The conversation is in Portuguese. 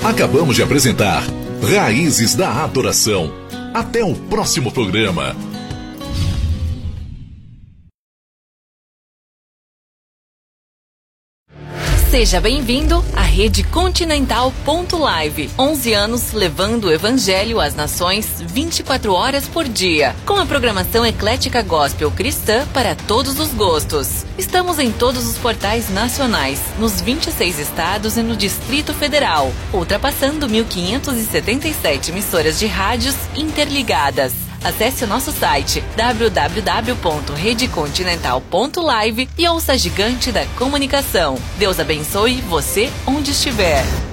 Acabamos de apresentar Raízes da Adoração. Até o próximo programa. Seja bem-vindo à Rede Continental Live. 11 anos levando o Evangelho às nações 24 horas por dia, com a programação eclética gospel cristã para todos os gostos. Estamos em todos os portais nacionais, nos 26 estados e no Distrito Federal, ultrapassando 1.577 emissoras de rádios interligadas. Acesse o nosso site www.redecontinental.live e ouça a gigante da comunicação. Deus abençoe você onde estiver.